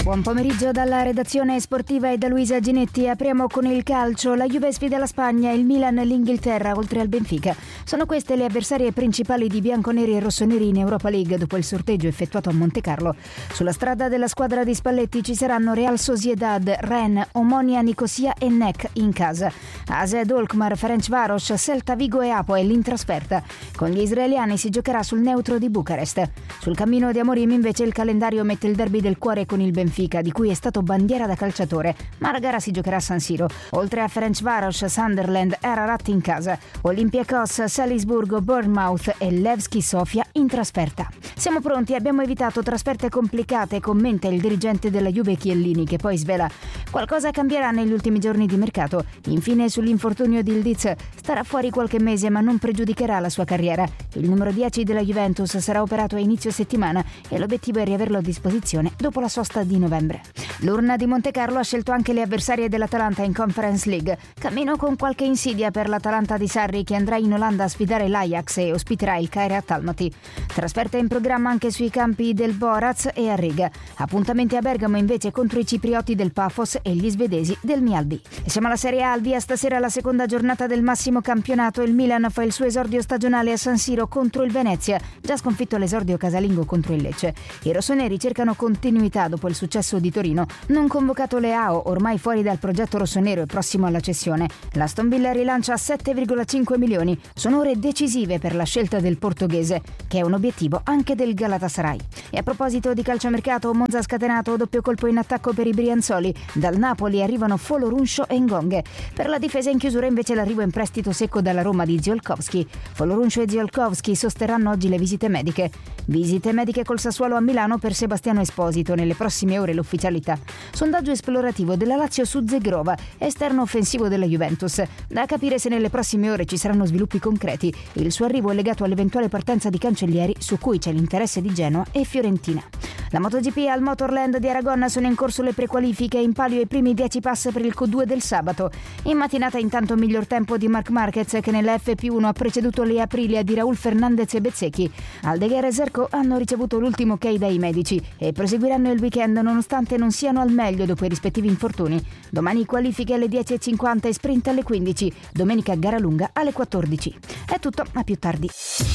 Buon pomeriggio dalla redazione sportiva e da Luisa Ginetti. Apriamo con il calcio. La Juve sfida la Spagna, il Milan l'Inghilterra, oltre al Benfica. Sono queste le avversarie principali di bianconeri e rossoneri in Europa League dopo il sorteggio effettuato a Montecarlo. Sulla strada della squadra di Spalletti ci saranno Real Sociedad, Rennes, Omonia Nicosia e NEC in casa. AZ Alkmaar, Ferencváros, Celta Vigo e Apoel in trasferta. Con gli israeliani si giocherà sul neutro di Bucarest. Sul cammino di Amorim invece il calendario mette il derby del cuore con il Benfica, di cui è stato bandiera da calciatore, ma la gara si giocherà a San Siro. Oltre a Ferencváros, Sunderland, Ararat in casa, Olympiacos, Salisburgo, Bournemouth e Levski Sofia in trasferta. Siamo pronti, abbiamo evitato trasferte complicate, commenta il dirigente della Juve Chiellini, che poi svela: qualcosa cambierà negli ultimi giorni di mercato. Infine, sull'infortunio di Ildiz, starà fuori qualche mese ma non pregiudicherà la sua carriera. Il numero 10 della Juventus sarà operato a inizio settimana e l'obiettivo è riaverlo a disposizione dopo la sosta di novembre. L'urna di Montecarlo ha scelto anche le avversarie dell'Atalanta in Conference League. Cammino con qualche insidia per l'Atalanta di Sarri, che andrà in Olanda a sfidare l'Ajax e ospiterà il Kairat Almaty. Trasferta in programma anche sui campi del Boraz e a Riga. Appuntamenti a Bergamo invece contro i ciprioti del Pafos e gli svedesi del Mjällby. E siamo alla Serie A, al via stasera la seconda giornata del massimo campionato. Il Milan fa il suo esordio stagionale a San Siro contro il Venezia, già sconfitto l'esordio casalingo contro il Lecce. I rossoneri cercano continuità dopo il successo di Torino. Non convocato Leao, ormai fuori dal progetto rossonero e prossimo alla cessione. L'Aston Villa rilancia a 7,5 milioni. Sono ore decisive per la scelta del portoghese, che è un obiettivo anche del Galatasaray. E a proposito di calciomercato, Monza scatenato, doppio colpo in attacco per i Brianzoli. Dal Napoli arrivano Folorunsho e Ngonghe. Per la difesa in chiusura invece l'arrivo in prestito secco dalla Roma di Ziolkowski. Folorunsho e Ziolkowski sosterranno oggi le visite mediche. Visite mediche col Sassuolo a Milano per Sebastiano Esposito, nelle prossime ore l'ufficialità. Sondaggio esplorativo della Lazio su Zegrova, esterno offensivo della Juventus. Da capire se nelle prossime ore ci saranno sviluppi concreti. Il suo arrivo è legato all'eventuale partenza di Cancellieri, su cui c'è l'interesse di Genoa e Fiorentina. La MotoGP al Motorland di Aragon sono in corso le prequalifiche, in palio i primi 10 pass per il Q2 del sabato. In mattinata intanto miglior tempo di Marc Marquez, che nella FP1 ha preceduto le Aprilia di Raul Fernandez e Bezzecchi. Aldeguer e Zarco hanno ricevuto l'ultimo ok dai medici e proseguiranno il weekend nonostante non siano al meglio dopo i rispettivi infortuni. Domani qualifiche alle 10:50 e sprint alle 15. Domenica gara lunga alle 14. È tutto, a più tardi.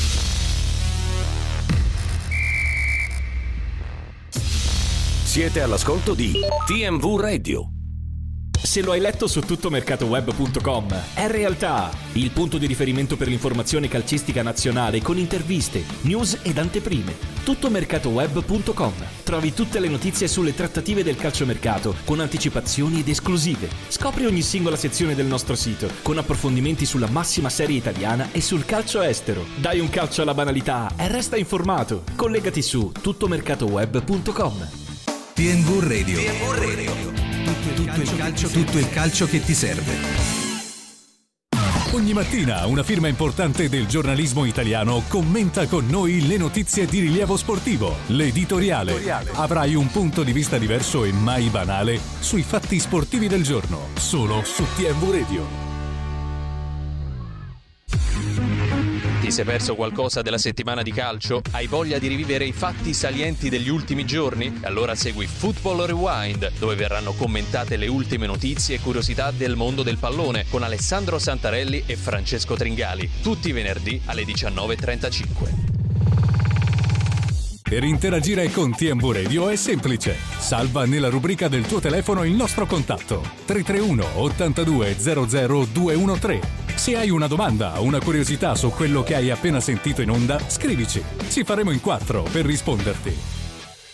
Siete all'ascolto di TMV Radio. Se lo hai letto su tuttomercatoweb.com, è realtà. Il punto di riferimento per l'informazione calcistica nazionale con interviste, news ed anteprime. Tuttomercatoweb.com. Trovi tutte le notizie sulle trattative del calciomercato con anticipazioni ed esclusive. Scopri ogni singola sezione del nostro sito con approfondimenti sulla massima serie italiana e sul calcio estero. Dai un calcio alla banalità e resta informato. Collegati su tuttomercatoweb.com. TMV Radio. Tutto il calcio che ti serve. Ogni mattina una firma importante del giornalismo italiano commenta con noi le notizie di rilievo sportivo. L'editoriale. Avrai un punto di vista diverso e mai banale sui fatti sportivi del giorno. Solo su TMV Radio. Ti sei perso qualcosa della settimana di calcio? Hai voglia di rivivere i fatti salienti degli ultimi giorni? Allora segui Football Rewind, dove verranno commentate le ultime notizie e curiosità del mondo del pallone con Alessandro Santarelli e Francesco Tringali, tutti i venerdì alle 19:35. Per interagire con TMV Radio è semplice. Salva nella rubrica del tuo telefono il nostro contatto 331 82 00 213. Se hai una domanda o una curiosità su quello che hai appena sentito in onda, scrivici. Ci faremo in 4 per risponderti.